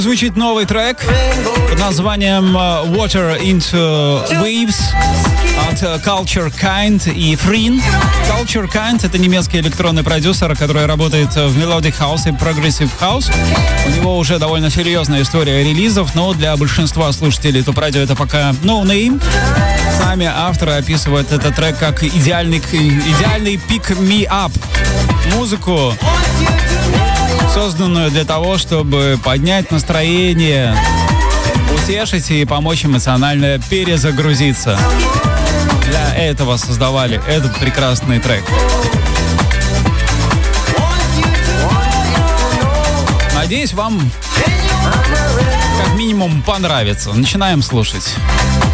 Звучит новый трек под названием Water into Waves от Culture Kind и Frin. Culture Kind — это немецкий электронный продюсер, который работает в Melodic House и Progressive House. У него уже довольно серьезная история релизов, но для большинства слушателей топ-радио это пока no name. Сами авторы описывают этот трек как идеальный pick me up. Музыку, созданную для того, чтобы поднять настроение, утешить и помочь эмоционально перезагрузиться. Для этого создавали этот прекрасный трек. Надеюсь, вам как минимум понравится. Начинаем слушать.